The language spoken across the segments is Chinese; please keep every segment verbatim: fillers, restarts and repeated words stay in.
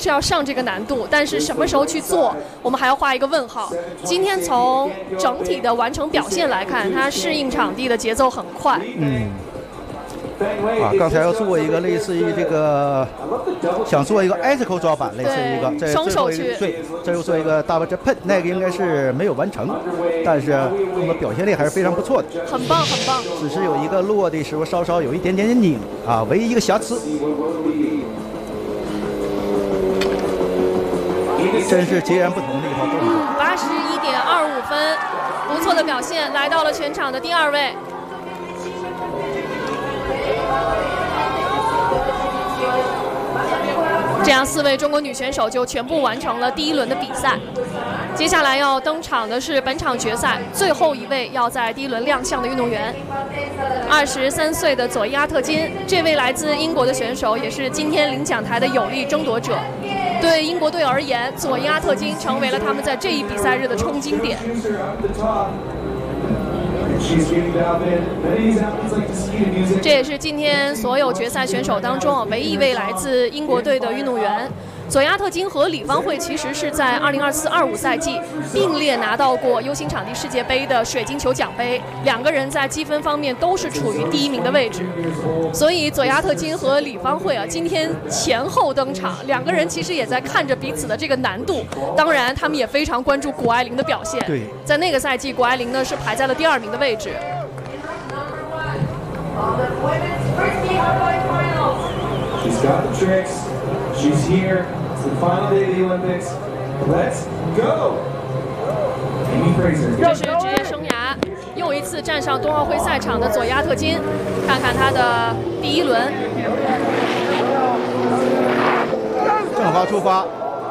是要上这个难度，但是什么时候去做，我们还要画一个问号。今天从整体的完成表现来看，他适应场地的节奏很快。 嗯。啊，刚才要做一个类似于这个，想做一个 icicle 抓板，类似于一个，这双手去， 对，这又做一个 double jump， 那个应该是没有完成，但是我们表现力还是非常不错的， 很棒很棒。 只是有一个落的时候稍稍有一点点拧啊，唯一一个瑕疵。真是截然不同的一套动作。 八十一点二五分，不错的表现，来到了全场的第二位。这样四位中国女选手就全部完成了第一轮的比赛。接下来要登场的是本场决赛最后一位要在第一轮亮相的运动员，二十三岁的佐伊阿特金。这位来自英国的选手也是今天领奖台的有力争夺者。对英国队而言，佐伊阿特金成为了他们在这一比赛日的冲金点。这也是今天所有决赛选手当中唯一一位来自英国队的运动员。佐伊阿特金和李芳慧其实是在二零二四二五赛季并列拿到过 U 型场地世界杯的水晶球奖杯，两个人在积分方面都是处于第一名的位置。所以佐伊阿特金和李芳慧啊，今天前后登场，两个人其实也在看着彼此的这个难度。当然，他们也非常关注谷爱凌的表现。 对， 在那个赛季，谷爱凌呢是排在了第二名的位置。 She's got the tricks. She's here. It's the final day of the Olympics. Let's go. Amy Fraser. 这是职业生涯又一次站上冬奥会赛场的佐伊阿特金，看看他的第一轮。 正滑出发，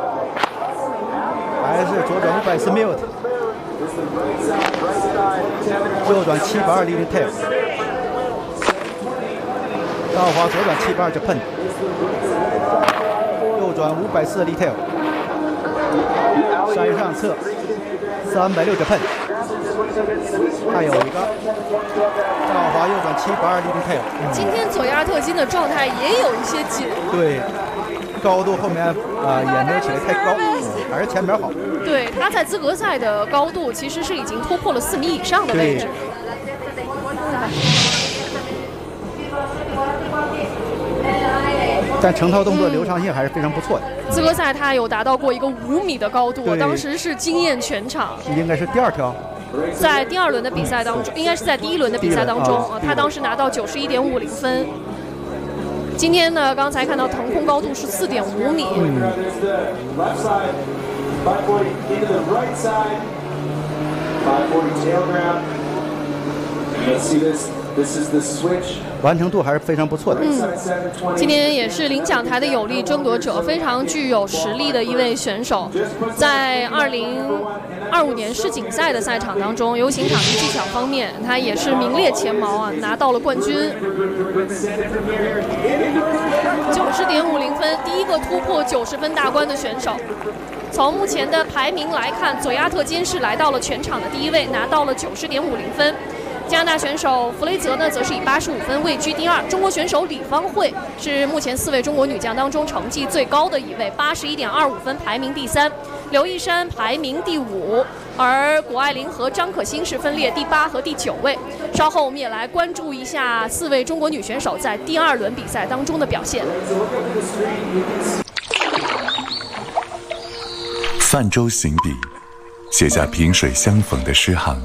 还是左转五百四 mute， 右转七百二 leading tail。倒滑左转七百二就喷，右转五百四的 detail， 山上侧三百六就喷，还有一个倒滑右转七百二 detail。 今天佐伊阿特金的状态也有一些紧， 对，高度后面啊、呃、也没有起来太高，嗯、还是前面好。 对，他在资格赛的高度其实是已经突破了四米以上的位置。 但成套动作流畅性还是非常不错的。 资格赛他有达到过一个五米的高度，当时是惊艳全场。 应该是第二条， 在第二轮的比赛当中，应该是在第一轮的比赛当中，啊、他当时拿到九十一点五零分。今天呢，刚才看到腾空高度是四点五米。嗯完成度还是非常不错的。 嗯，今天也是领奖台的有力争夺者，非常具有实力的一位选手。在二零二五年世锦赛的赛场当中，U型场地技巧方面，他也是名列前茅啊，拿到了冠军。九十点五零分，第一个突破九十分大关的选手。从目前的排名来看，佐伊阿特金是来到了全场的第一位，拿到了九十点五零分。加拿大选手弗雷泽呢，则是以八十五分位居第二。中国选手李芳慧是目前四位中国女将当中成绩最高的一位，八十一点二五分，排名第三。刘一山排名第五，而谷爱凌和张可欣是分列第八和第九位。稍后我们也来关注一下四位中国女选手在第二轮比赛当中的表现。 泛舟行笔，写下萍水相逢的诗行。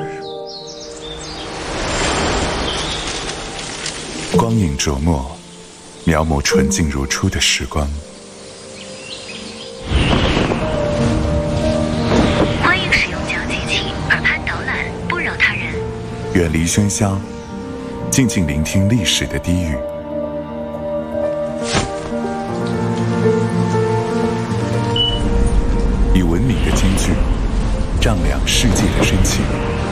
光影琢磨，描摹纯净如初的时光。 欢迎使用讲机器，耳畔导览，不扰他人。 远离喧嚣，静静聆听历史的低语。以文明的间距，丈量世界的深情。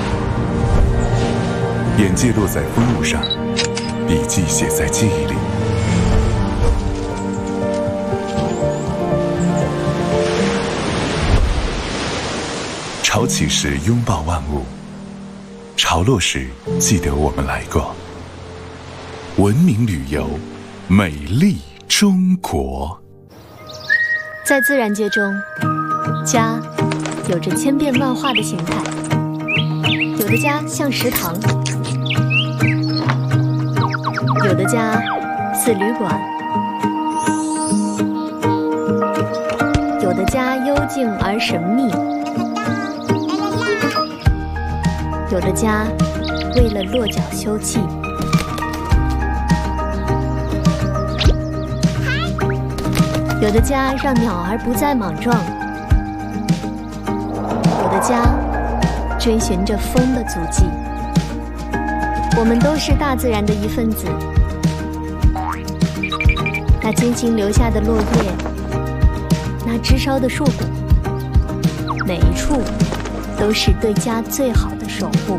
眼界落在风物上，笔记写在记忆里。潮起时拥抱万物，潮落时记得我们来过。文明旅游，美丽中国。 在自然界中，家有着千变万化的形态，有的家像食堂，有的家似旅馆，有的家幽静而神秘，有的家为了落脚休憩，有的家让鸟儿不再莽撞，有的家追寻着风的足迹。我们都是大自然的一份子，那精心留下的落叶，那枝梢的树骨，每一处都是对家最好的守护。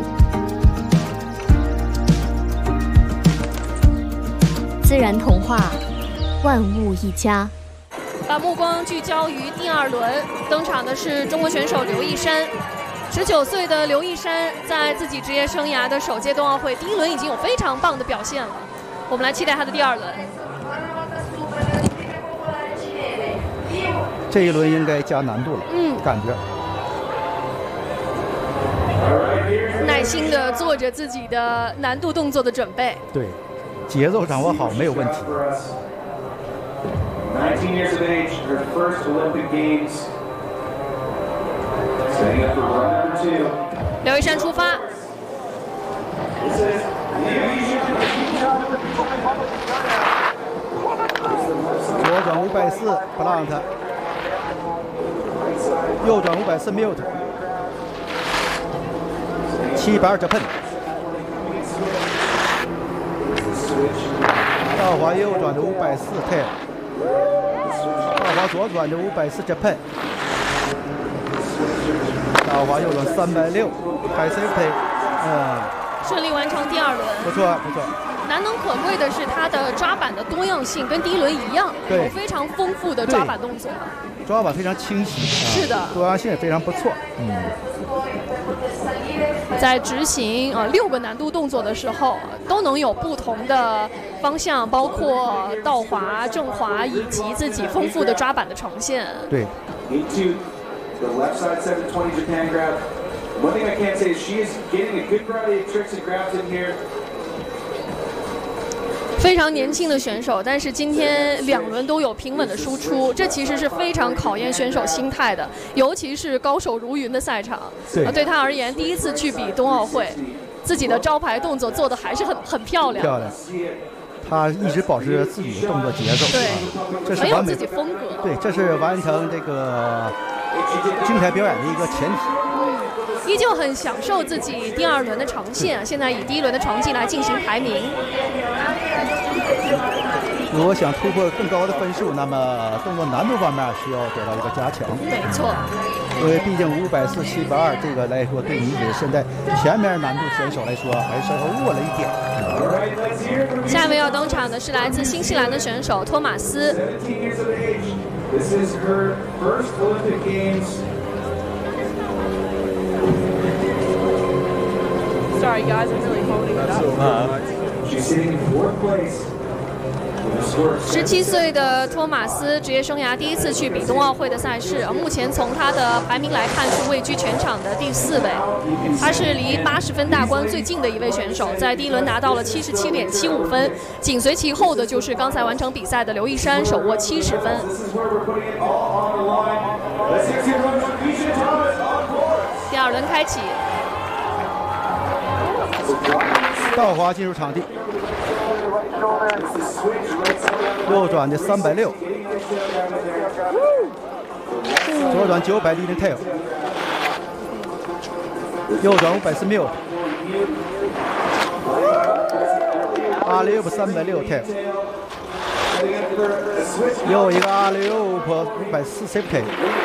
自然童话，万物一家。 把目光聚焦于第二轮，登场的是中国选手刘一山。十九岁的刘一山在自己职业生涯的首届冬奥会第一轮已经有非常棒的表现了，我们来期待他的第二轮。 这一轮应该加难度了， 嗯， 感觉。 耐心地做着自己的难度动作的准备。 对，节奏掌握好没有问题。 nineteen years of age, her first Olympic Games. Setting up for run number two. 刘一山出发。 左转五百四 ，Blunt。右转五百四 ，Mute。七百二 Japan。倒滑右转的五百四 ，Tail。倒滑左转的五百四 Japan， 倒滑右转三百六 ，High Safety， 嗯， 顺利完成第二轮， 不错不错。 难能可贵的是它的抓板的多样性跟第一轮一样，有非常丰富的抓板动作， 抓板非常清晰， 是的， 多样性也非常不错，嗯。 在执行呃六个难度动作的时候，都能有不同的方向，包括倒滑、正滑以及自己丰富的抓板的呈现。 对。 The left side seven twenty Japan grab. One thing I can say is she is getting a good variety of tricks and grabs in here. 非常年轻的选手，但是今天两轮都有平稳的输出，这其实是非常考验选手心态的，尤其是高手如云的赛场。 对， 对他而言，第一次去比冬奥会，自己的招牌动作做的还是很很漂亮。 漂亮。他一直保持自己的动作节奏， 对， 这是很有自己风格。 对，这是完成这个精彩表演的一个前提。 嗯，依旧很享受自己第二轮的呈现，现在以第一轮的成绩来进行排名。 如果想突破更高的分数，那么动作难度方面需要得到一个加强。 没错， 因为毕竟五百四、七百二这个来说，对你现在前面难度选手来说还是稍微弱了一点。 下一位要登场的是来自新西兰的选手托马斯。 This is her first Olympic Games. Sorry, guys, I'm really holding it up. She's sitting in fourth place. 十七岁的托马斯职业生涯第一次去比冬奥会的赛事，目前从他的排名来看是位居全场的第四位，他是离八十分大关最近的一位选手，在第一轮拿到了七十七点七五分，紧随其后的就是刚才完成比赛的刘一山，手握七十分。第二轮开启， 倒滑进入场地。右转的三百六，左转九百零零 tail， 右转五百四 mute， 阿里 up 三百六 tail， 又一个阿里 up 五百四 safety，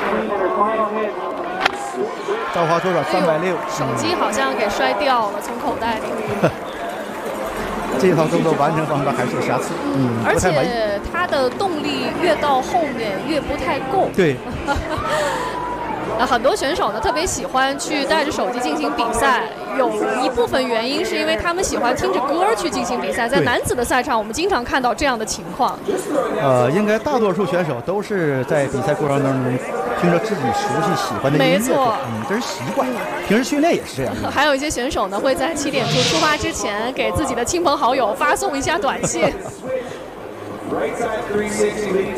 倒滑左转三百六， 手机好像给摔掉了，从口袋里。 这套动作完成方面还是有瑕疵，嗯， 而且它的动力越到后面越不太够。 对， 呃，很多选手呢特别喜欢去带着手机进行比赛，有一部分原因是因为他们喜欢听着歌去进行比赛。在男子的赛场，我们经常看到这样的情况。 呃，应该大多数选手都是在比赛过程当中听着自己熟悉喜欢的音乐， 没错， 嗯，这是习惯。平时训练也是这样的。 还有一些选手呢会在起点处出发之前给自己的亲朋好友发送一下短信。